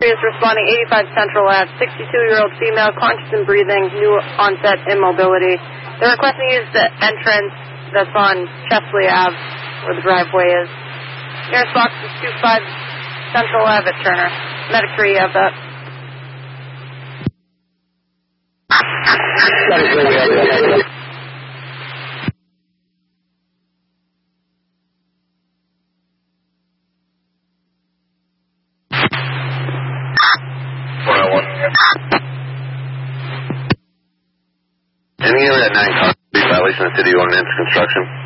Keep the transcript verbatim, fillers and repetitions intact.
is responding eighty-five Central Ave, sixty-two-year-old female, conscious and breathing, new onset immobility. They're requesting to use the entrance that's on Chesley Ave, where the driveway is. Nearest box is two five Central Ave at Turner. Medic three, you have that. Any area at nine car violation of city ordinance construction?